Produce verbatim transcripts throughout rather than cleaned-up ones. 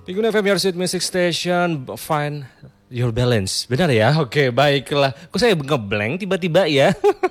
Pengguna F M Your Sweet Music Station, find your balance. Benar ya? Oke, baiklah. Kok saya ngeblank tiba-tiba ya?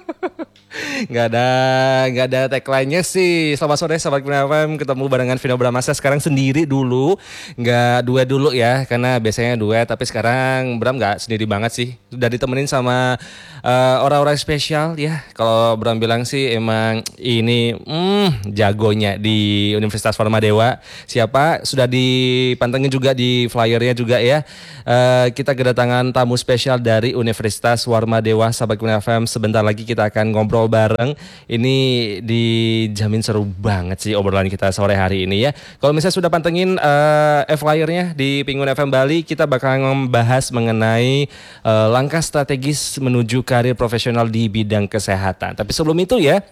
Nggak ada, nggak ada tagline-nya sih. Selamat sore sahabat Pengguna F M, ketemu barengan Vino Bramasta sekarang sendiri dulu, nggak dua dulu ya, karena biasanya duet. Tapi sekarang Bram nggak sendiri banget sih. Sudah ditemenin sama uh, orang-orang spesial ya. Kalau Bram bilang sih emang ini hmm, jagonya di Universitas Warmadewa. Siapa? Sudah dipantengin juga di flyernya juga ya. Uh, kita kedatangan tamu spesial dari Universitas Warmadewa. Sahabat Pengguna F M, sebentar lagi kita akan ngobrol bareng. Ini dijamin seru banget sih obrolan kita sore hari ini ya. Kalau misalnya sudah pantengin uh, flyernya di Pengguna F M Bali, kita bakal membahas mengenai uh, langkah strategis menuju karir profesional di bidang kesehatan. Tapi sebelum itu ya,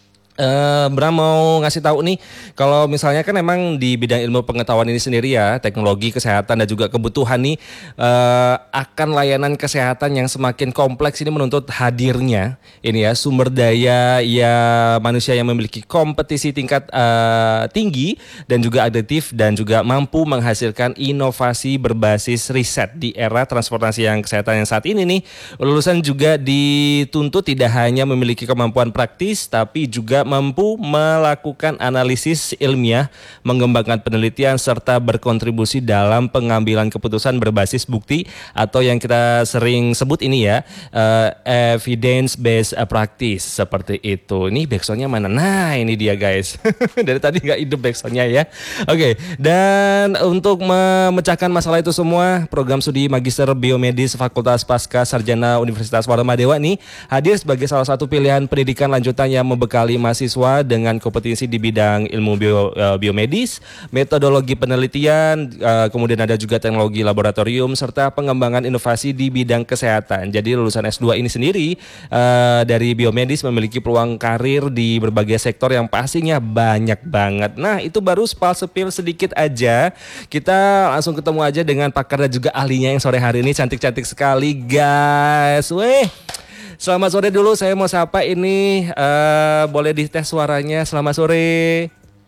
Uh, Bram mau ngasih tahu nih, kalau misalnya kan emang di bidang ilmu pengetahuan ini sendiri ya, teknologi kesehatan dan juga kebutuhan nih uh, akan layanan kesehatan yang semakin kompleks ini menuntut hadirnya ini ya sumber daya ya manusia yang memiliki kompetisi tingkat uh, tinggi dan juga adaptif dan juga mampu menghasilkan inovasi berbasis riset di era transportasi yang kesehatan yang saat ini nih. Lulusan juga dituntut tidak hanya memiliki kemampuan praktis tapi juga mampu melakukan analisis ilmiah, mengembangkan penelitian serta berkontribusi dalam pengambilan keputusan berbasis bukti atau yang kita sering sebut ini ya uh, evidence based practice seperti itu. Ini backsoundnya mana? Nah ini dia guys. Dari tadi nggak hidup backsoundnya ya. Oke, okay. Dan untuk memecahkan masalah itu semua, program studi Magister Biomedis Fakultas Pasca Sarjana Universitas Warmadewa nih hadir sebagai salah satu pilihan pendidikan lanjutan yang membekali mahasiswa dengan kompetensi di bidang ilmu bio, uh, biomedis, metodologi penelitian, uh, kemudian ada juga teknologi laboratorium serta pengembangan inovasi di bidang kesehatan. Jadi lulusan S dua ini sendiri uh, dari biomedis memiliki peluang karir di berbagai sektor yang pastinya banyak banget. Nah, itu baru spal-sepil sedikit aja. Kita langsung ketemu aja dengan pakar dan juga ahlinya yang sore hari ini, cantik-cantik sekali guys. Weh. Selamat sore dulu, saya mau sapa ini, uh, boleh dites suaranya. Selamat sore.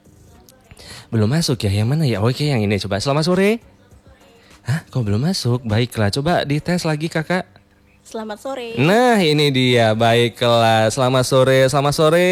Belum masuk ya, yang mana ya? Oke, yang ini coba. Selamat sore. Hah, kok belum masuk? Baiklah, coba dites lagi kakak. Selamat sore. Nah ini dia, baiklah. Selamat sore, selamat sore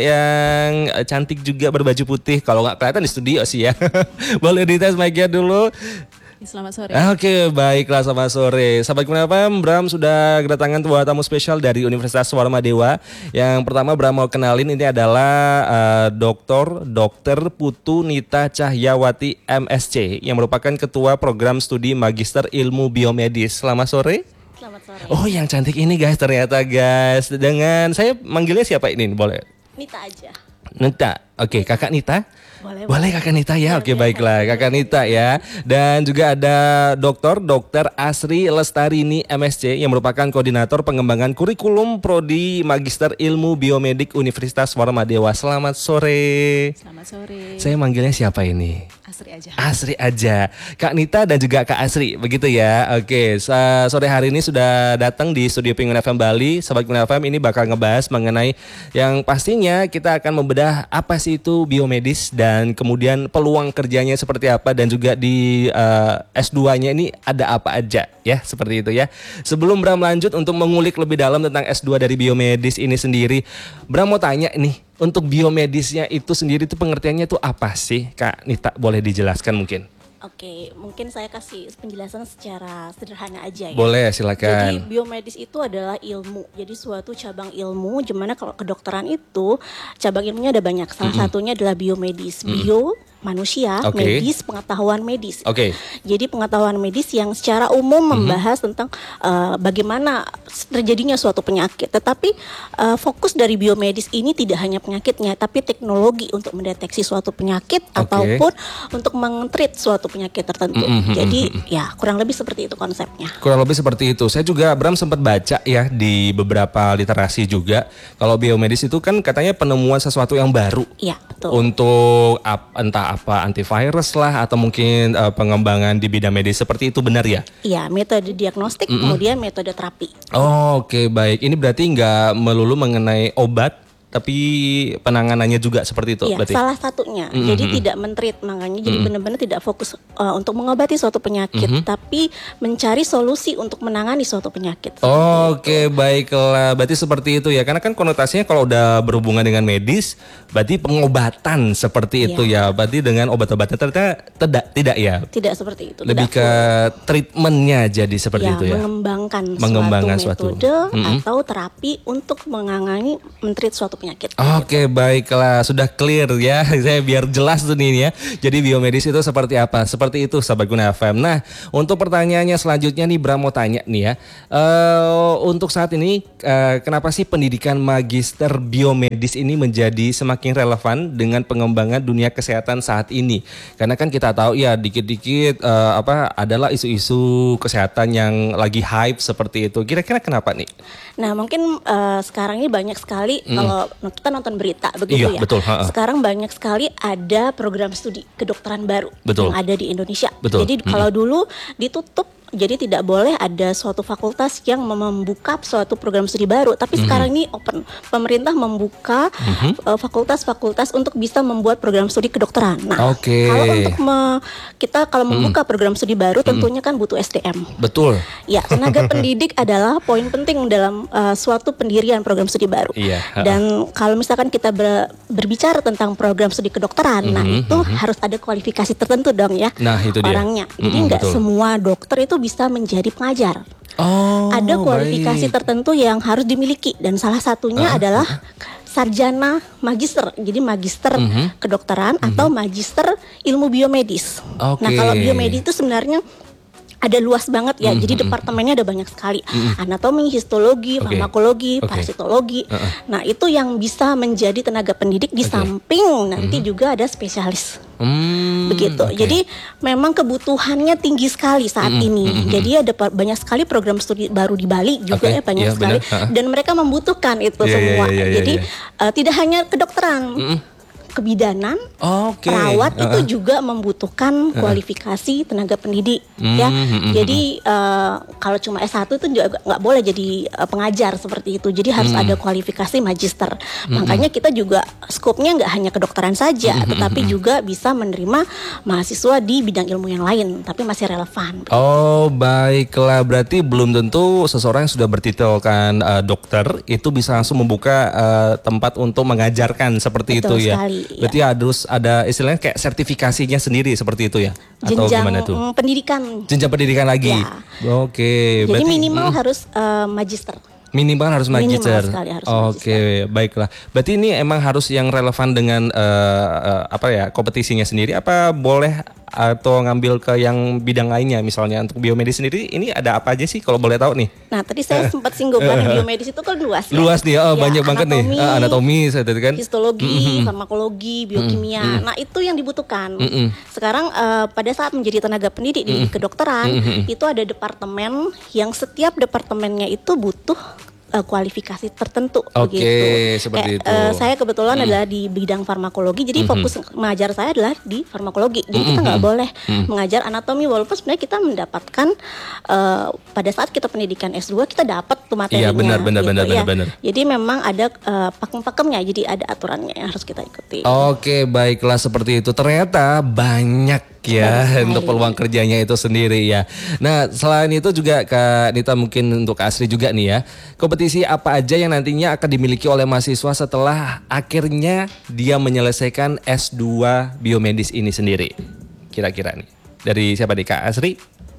yang cantik juga berbaju putih. Kalau nggak kelihatan di studio sih ya. Boleh dites mic-nya dulu. Selamat sore. Oke, okay, baiklah, selamat sore. Sahabat Pengguna F M, Bram sudah kedatangan dua tamu spesial dari Universitas Warmadewa. Yang pertama Bram mau kenalin ini adalah uh, Doktor Dokter Putu Nita Cahyawati M S C yang merupakan Ketua Program Studi Magister Ilmu Biomedis. Selamat sore. Selamat sore. Oh, yang cantik ini guys ternyata guys. Dengan saya manggilnya siapa ini? Boleh? Nita aja. Nita. Oke, okay, Kakak Nita. Boleh, boleh Kakak Nita ya, oke baiklah Kakak Nita ya. Dan juga ada Doktor Dokter Asri Lestarini M S C yang merupakan Koordinator Pengembangan Kurikulum Prodi Magister Ilmu Biomedik Universitas Warmadewa. Selamat sore. Selamat sore. Saya manggilnya siapa ini? Asri aja. Asri aja. Kak Nita dan juga Kak Asri, begitu ya. Oke, sore hari ini sudah datang di studio Pengguna F M Bali. Sobat Pengguna F M ini bakal ngebahas mengenai yang pastinya kita akan membedah apa sih itu biomedis dan kemudian peluang kerjanya seperti apa dan juga di uh, S dua-nya ini ada apa aja ya, seperti itu ya. Sebelum Bram lanjut untuk mengulik lebih dalam tentang S dua dari biomedis ini sendiri, Bram mau tanya nih, untuk biomedisnya itu sendiri itu pengertiannya itu apa sih Kak Nita, boleh dijelaskan mungkin? Oke, mungkin saya kasih penjelasan secara sederhana aja ya. Boleh, silakan. Jadi biomedis itu adalah ilmu, jadi suatu cabang ilmu. Gimana kalau kedokteran itu cabang ilmunya ada banyak. Salah mm-hmm. satunya adalah biomedis. Mm-hmm. Bio manusia, okay. Medis, pengetahuan medis. Oke. Okay. Jadi pengetahuan medis yang secara umum membahas mm-hmm. tentang uh, bagaimana terjadinya suatu penyakit. Tetapi uh, fokus dari biomedis ini tidak hanya penyakitnya, tapi teknologi untuk mendeteksi suatu penyakit okay. ataupun untuk meng-treat suatu penyakit tertentu. Mm-hmm. Jadi ya kurang lebih seperti itu konsepnya. Kurang lebih seperti itu. Saya juga Bram sempat baca ya di beberapa literasi juga. Kalau biomedis itu kan katanya penemuan sesuatu yang baru. Iya, betul. Untuk ap, entah apa antivirus lah atau mungkin uh, pengembangan di bidang medis, seperti itu benar ya? Iya, metode diagnostik mm-hmm. kemudian metode terapi. Oh, oke okay, baik. Ini berarti nggak melulu mengenai obat tapi penanganannya juga seperti itu. Iya, berarti salah satunya. Mm-hmm. Jadi tidak mentreat, makanya jadi mm-hmm. benar-benar tidak fokus uh, untuk mengobati suatu penyakit, mm-hmm. tapi mencari solusi untuk menangani suatu penyakit. Oh, Oke, okay, baiklah. Berarti seperti itu ya. Karena kan konotasinya kalau udah berhubungan dengan medis, berarti pengobatan seperti itu ya. Berarti dengan obat-obatan ternyata tidak tidak ya. Tidak seperti itu. Lebih tidak ke treatmentnya jadi seperti ya, itu ya. Mengembangkan, mengembangkan suatu metode suatu. Mm-hmm. atau terapi untuk menangani mentreat suatu penyakit. Oke, okay, baiklah. Sudah clear ya. Saya biar jelas tuh nih ya. Jadi biomedis itu seperti apa? Seperti itu Sahabat Guna F M. Nah, untuk pertanyaannya selanjutnya nih Bram mau tanya nih ya. Uh, untuk saat ini uh, kenapa sih pendidikan magister biomedis ini menjadi semakin relevan dengan pengembangan dunia kesehatan saat ini? Karena kan kita tahu ya dikit-dikit uh, apa adalah isu-isu kesehatan yang lagi hype seperti itu. Kira-kira kenapa nih? Nah, mungkin uh, sekarang ini banyak sekali hmm. kalau kita nonton berita begitu iya, ya. Betul, ha-ha. Sekarang banyak sekali ada program studi kedokteran baru betul. yang ada di Indonesia. Betul. Jadi hmm. kalau dulu ditutup, jadi tidak boleh ada suatu fakultas yang membuka suatu program studi baru. Tapi mm-hmm. sekarang ini open, pemerintah membuka mm-hmm. uh, fakultas-fakultas untuk bisa membuat program studi kedokteran. Nah, okay. kalau untuk me, kita kalau membuka mm-hmm. program studi baru, tentunya kan butuh S D M. Betul. Ya, tenaga pendidik adalah poin penting dalam uh, suatu pendirian program studi baru. Iya. Dan kalau misalkan kita ber, berbicara tentang program studi kedokteran, mm-hmm. nah itu mm-hmm. harus ada kualifikasi tertentu dong ya. Nah, itu orangnya. dia. Jadi nggak mm-hmm, semua dokter itu bisa menjadi pengajar. Oh, ada kualifikasi baik. tertentu yang harus dimiliki dan salah satunya uh, adalah uh. sarjana magister. Jadi magister uh-huh. kedokteran uh-huh. atau magister ilmu biomedis. Okay. Nah, kalau biomedis itu sebenarnya ada luas banget ya, mm-hmm. jadi departemennya ada banyak sekali, mm-hmm. anatomi, histologi, okay. farmakologi, okay. parasitologi. Uh-uh. Nah itu yang bisa menjadi tenaga pendidik di okay. samping nanti mm-hmm. juga ada spesialis. Mm, begitu. Okay. Jadi memang kebutuhannya tinggi sekali saat mm-hmm. ini. Mm-hmm. Jadi ada banyak sekali program studi baru di Bali juga okay. ya banyak yeah, sekali, uh-huh. dan mereka membutuhkan itu yeah, semua. Yeah, yeah, yeah, Jadi yeah. Uh, tidak hanya kedokteran. Mm-hmm. kebidanan, okay. perawat uh-uh. itu juga membutuhkan uh-uh. kualifikasi tenaga pendidik mm-hmm. ya. Jadi uh, kalau cuma S satu itu juga nggak boleh jadi uh, pengajar seperti itu. Jadi harus mm-hmm. ada kualifikasi magister. Mm-hmm. Makanya kita juga skopnya nggak hanya kedokteran saja, mm-hmm. tetapi juga bisa menerima mahasiswa di bidang ilmu yang lain, tapi masih relevan. Oh baiklah, berarti belum tentu seseorang yang sudah bertitelkan uh, dokter itu bisa langsung membuka uh, tempat untuk mengajarkan seperti Betul itu ya. Sekali. Berarti ya. harus ada istilahnya kayak sertifikasinya sendiri seperti itu ya? Atau jenjang gimana tuh? pendidikan. Jenjang pendidikan lagi? Ya. Oke. Jadi berarti, minimal hmm. harus uh, magister. Minimal harus magister. Oke, baiklah. Berarti ini emang harus yang relevan dengan uh, uh, apa ya kompetisinya sendiri? Apa boleh atau ngambil ke yang bidang lainnya? Misalnya untuk biomedis sendiri, ini ada apa aja sih kalau boleh tahu nih? Nah, tadi saya sempat singgung kan biomedis itu kan luas. Ya? Luas nih, oh, ya, banyak banget nih. Uh, anatomi, saya tadi kan. Histologi, mm-hmm. farmakologi, biokimia. Mm-hmm. Nah, itu yang dibutuhkan. Mm-hmm. Sekarang uh, pada saat menjadi tenaga pendidik di mm-hmm. kedokteran, mm-hmm. itu ada departemen yang setiap departemennya itu butuh kualifikasi tertentu. Oke, begitu. seperti eh, itu. Uh, saya kebetulan hmm. adalah di bidang farmakologi, jadi hmm. fokus mengajar saya adalah di farmakologi. Jadi hmm. kita nggak boleh hmm. mengajar anatomi, walaupun sebenarnya kita mendapatkan uh, pada saat kita pendidikan S dua kita dapat tuh materinya. Iya benar benar gitu, benar, ya. benar benar. Jadi memang ada uh, pakem-pakemnya, jadi ada aturannya yang harus kita ikuti. Oke, baiklah seperti itu. Ternyata banyak ya untuk peluang kerjanya itu sendiri ya. Nah selain itu juga Kak Nita, mungkin untuk Asri juga nih ya, kompetisi apa aja yang nantinya akan dimiliki oleh mahasiswa setelah akhirnya dia menyelesaikan S dua biomedis ini sendiri? Kira-kira nih dari siapa nih, Kak Asri?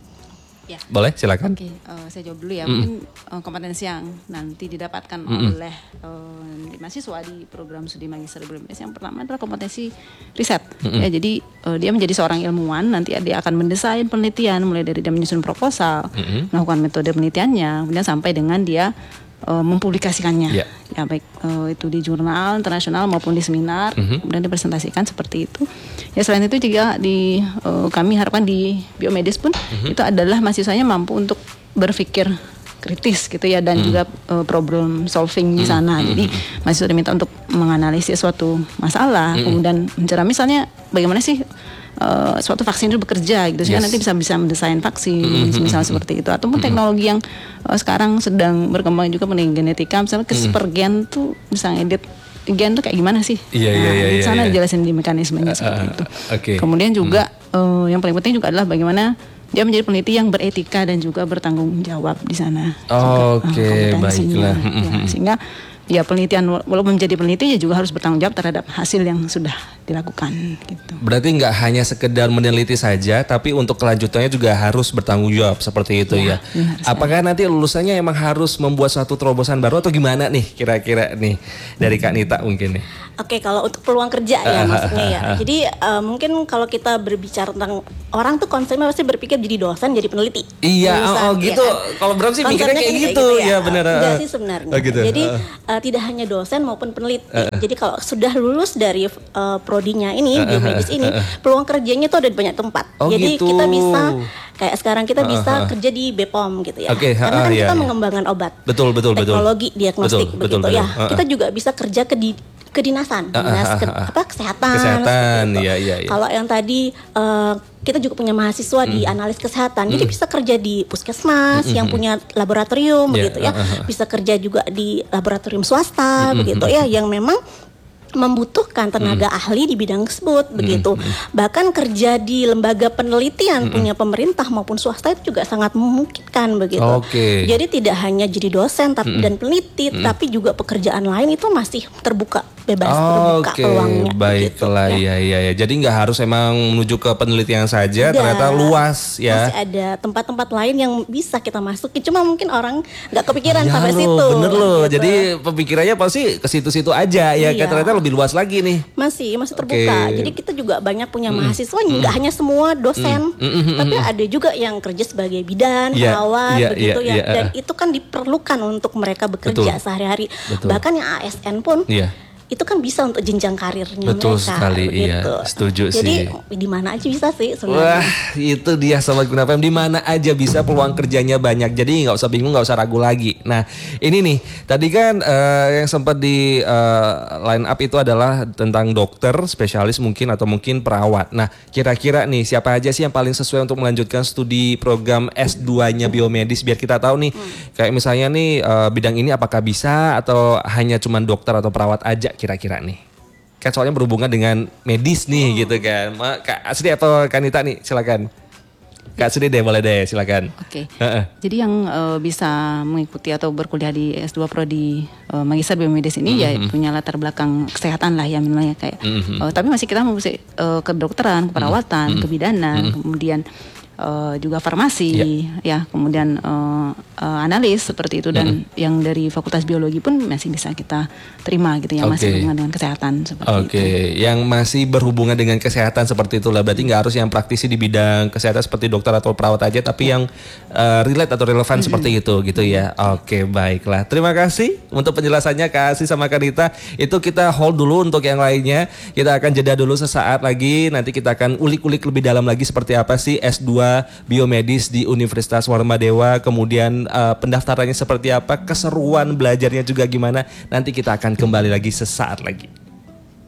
Ya. Boleh, silakan. Oke, uh, saya jawab dulu ya. Mm. Mungkin uh, kompetensi yang nanti didapatkan Mm-mm. oleh uh, mahasiswa di program studi magister biomedis yang pertama adalah kompetensi riset. Mm-mm. Ya, jadi uh, dia menjadi seorang ilmuwan, nanti dia akan mendesain penelitian mulai dari dia menyusun proposal, Mm-mm. melakukan metode penelitiannya, kemudian sampai dengan dia uh, mempublikasikannya. Yeah. Ya baik uh, itu di jurnal internasional maupun di seminar, mm-hmm. kemudian dipresentasikan seperti itu. Ya selain itu juga di uh, kami harapkan di biomedis pun mm-hmm. itu adalah mahasiswanya mampu untuk berpikir kritis gitu ya, dan mm-hmm. juga uh, problem solving di sana. Mm-hmm. Jadi mahasiswa diminta untuk menganalisis suatu masalah, mm-hmm. kemudian mencari misalnya bagaimana sih Uh, suatu vaksin itu bekerja gitu, sehingga yes. nanti bisa bisa mendesain vaksin, mm-hmm. misalnya seperti itu, ataupun mm-hmm. teknologi yang uh, sekarang sedang berkembang juga mengenai genetika, misalnya CRISPR gen tuh bisa ngedit gen tuh kayak gimana sih? Iya, iya, nah, iya, di sana iya. dijelasin di mekanismenya uh, seperti uh, itu. Okay. Kemudian juga hmm. uh, yang paling penting juga adalah bagaimana dia menjadi peneliti yang beretika dan juga bertanggung jawab di sana. Oh, Oke, okay. uh, baiklah. Ya, sehingga ya penelitian walaupun menjadi peneliti ya juga harus bertanggung jawab terhadap hasil yang sudah dilakukan gitu. Berarti nggak hanya sekedar meneliti saja, tapi untuk kelanjutannya juga harus bertanggung jawab seperti itu ya. ya. Apakah nanti lulusannya emang harus membuat suatu terobosan baru atau gimana nih kira-kira nih dari Kak Nita mungkin nih? Oke, kalau untuk peluang kerja ya maksudnya ya. Jadi uh, mungkin kalau kita berbicara tentang orang tuh konsepnya pasti berpikir jadi dosen, jadi peneliti. Iya, Lulusan, oh, oh gitu. Ya kan? Kalau berapa sih mikirnya kayak, kayak gitu, gitu ya, ya benar. Enggak sih sebenarnya. Oh, gitu. Jadi uh, tidak hanya dosen maupun peneliti. Uh, Jadi kalau sudah lulus dari uh, prodinya ini, uh, biomedis ini, uh, uh, peluang kerjanya tuh ada di banyak tempat. Oh, Jadi gitu. kita bisa kayak sekarang kita bisa uh, uh, kerja di B P O M gitu ya. Okay, Karena uh, kan iya, kita iya. mengembangkan obat. Betul, betul, teknologi betul. diagnostik betul, begitu betul, ya. betul. Uh, uh. Kita juga bisa kerja ke di kedinasan, dinas ke, apa kesehatan. Kesehatan, iya, iya, iya. Kalau yang tadi uh, kita juga punya mahasiswa mm. di analis kesehatan, mm. jadi bisa kerja di puskesmas mm-hmm. yang punya laboratorium, yeah. begitu ya. Uh-huh. Bisa kerja juga di laboratorium swasta, mm-hmm. begitu ya, yang memang membutuhkan tenaga mm. ahli di bidang tersebut, mm. begitu. Mm. Bahkan kerja di lembaga penelitian mm. punya pemerintah maupun swasta itu juga sangat memungkinkan, begitu. Okay. Jadi tidak hanya jadi dosen tapi, mm. dan peneliti, mm. tapi juga pekerjaan lain itu masih terbuka, bebas oh, terbuka okay. peluangnya. Baiklah, begitu, ya, ya, ya. Jadi nggak harus emang menuju ke penelitian saja, Udah, ternyata luas ya. Masih ada tempat-tempat lain yang bisa kita masuki. Cuma mungkin orang nggak kepikiran ya sampai loh, situ. Bener loh. Gitu. Jadi pemikirannya pasti ke situ-situ aja ya. Iya. Kan ternyata lebih luas lagi nih. Masih, masih terbuka. Okay. Jadi kita juga banyak punya mm. mahasiswa, nggak mm. hanya semua dosen, mm. Mm. tapi ada juga yang kerja sebagai bidan, yeah. perawat, yeah, begitu yeah, ya. yeah. Dan itu kan diperlukan untuk mereka bekerja Betul. sehari-hari. Betul. Bahkan yang A S N pun. Yeah. itu kan bisa untuk jenjang karirnya Betul mereka. sekali, begitu. iya, setuju Jadi, sih. Jadi di mana aja bisa sih sebenarnya. Wah, itu dia Sobat Guna F M, di mana aja bisa, peluang kerjanya banyak. Jadi nggak usah bingung, nggak usah ragu lagi. Nah, ini nih, tadi kan uh, yang sempat di uh, line up itu adalah tentang dokter, spesialis mungkin atau mungkin perawat. Nah, kira-kira nih siapa aja sih yang paling sesuai untuk melanjutkan studi program S dua-nya biomedis, biar kita tahu nih, hmm. kayak misalnya nih uh, bidang ini apakah bisa atau hanya cuman dokter atau perawat aja kira-kira nih. Kan soalnya berhubungan dengan medis nih oh. gitu kan. Ma, Kak Asri atau Kak Nita nih, silakan. Kak Asri deh, boleh deh, silakan. Oke. Okay. Uh-uh. Jadi yang uh, bisa mengikuti atau berkuliah di S dua Prodi uh, Magister Biomedis ini mm-hmm. ya punya latar belakang kesehatan lah ya minimalnya kayak. Mm-hmm. Uh, tapi masih kita masih uh, kedokteran, keperawatan, mm-hmm. kebidanan, mm-hmm. kemudian Uh, juga farmasi, yeah. ya, kemudian uh, uh, analis seperti itu dan mm-hmm. yang dari Fakultas Biologi pun masih bisa kita terima gitu, yang okay. masih berhubungan dengan kesehatan seperti okay. itu. Oke, yang masih berhubungan dengan kesehatan seperti itulah, berarti nggak harus yang praktisi di bidang kesehatan seperti dokter atau perawat aja, tapi yang uh, relate atau relevan mm-hmm. seperti itu gitu ya. Oke, baiklah. Terima kasih untuk penjelasannya Kak Asri sama Kak Nita. Itu kita hold dulu untuk yang lainnya. Kita akan jeda dulu sesaat lagi. Nanti kita akan ulik-ulik lebih dalam lagi seperti apa sih S dua Biomedis di Universitas Warmadewa, kemudian uh, pendaftarannya seperti apa, keseruan belajarnya juga gimana. Nanti kita akan kembali lagi sesaat lagi.